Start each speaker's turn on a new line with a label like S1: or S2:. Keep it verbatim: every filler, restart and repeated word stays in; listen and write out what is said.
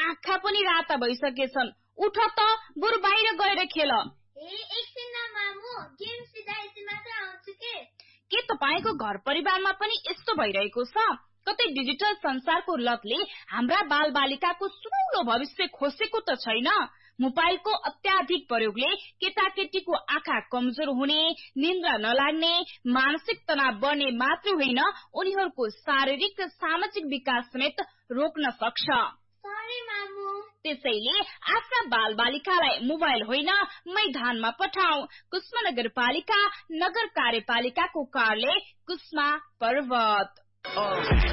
S1: आँखा पनि राता भइसकेछन्। उठ त, बरु बाहिर गएर खेल।
S2: ए एकछिन न मामु, गेम सिधाएपछि मात्र आउँछु के।
S1: के तपाईको घर परिवारमा पनि यस्तो भइरहेको छ? कतै डिजिटल संसारको लतले हाम्रा बालबालिकाको सुनौलो भविष्य खोसेको त छैन? मोबाइलको अत्याधिक प्रयोगले केटाकेटीको आँखा कमजोर हुने, निन्द्रा नलाग्ने, मानसिक तनाव बढ्ने मात्र होइन, उनीहरूको शारीरिक र सामाजिक विकास समेत रोक्न सक्छ।
S2: सरी मामु।
S1: त्यसैले आफ्ना बालबालिकालाई मोबाइल होइन, मैदानमा पठाऊ। कुस्मा नगरपालिका नगर कार्यपालिकाको कार्यालय, कुस्मा पर्वत।